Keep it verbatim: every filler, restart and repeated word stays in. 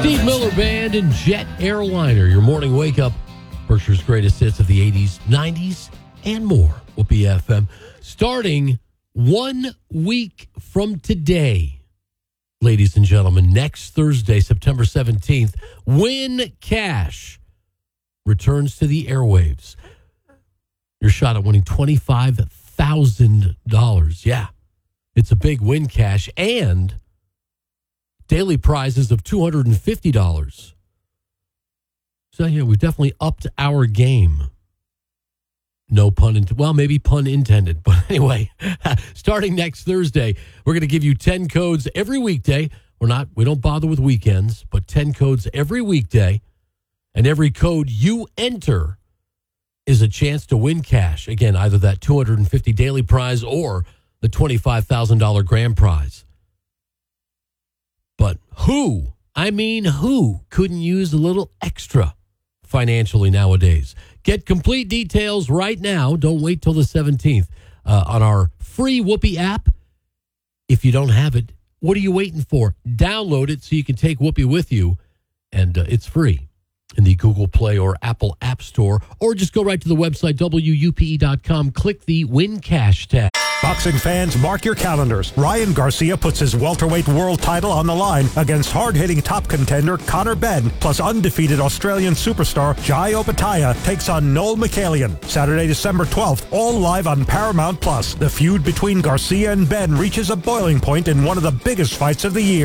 Steve Miller Band and Jet Airliner, your morning wake-up. Berkshire's greatest hits of the eighties, nineties, and more. Whoopee F M. Starting one week from today, ladies and gentlemen, next Thursday, September seventeenth, Win Cash returns to the airwaves. Your shot at winning twenty-five thousand dollars. Yeah, it's a big Win Cash and daily prizes of two hundred fifty dollars. So, yeah, we've definitely upped our game. No pun intended. Well, maybe pun intended. But anyway, starting next Thursday, we're going to give you ten codes every weekday. We're not, we don't bother with weekends, but ten codes every weekday. And every code you enter is a chance to win cash. Again, either that two hundred fifty dollars daily prize or the twenty-five thousand dollars grand prize. But who, I mean who, couldn't use a little extra financially nowadays? Get complete details right now. Don't wait till the seventeenth uh, on our free Whoopee app. If you don't have it, what are you waiting for? Download it so you can take Whoopee with you, and uh, it's free in the Google Play or Apple App Store, or just go right to the website, W U P E dot com, click the Win Cash tab. Boxing fans, mark your calendars. Ryan Garcia puts his welterweight world title on the line against hard-hitting top contender Conor Benn, plus undefeated Australian superstar Jai Opetaia takes on Noel McCallion. Saturday, December twelfth, all live on Paramount Plus. The feud between Garcia and Benn reaches a boiling point in one of the biggest fights of the year.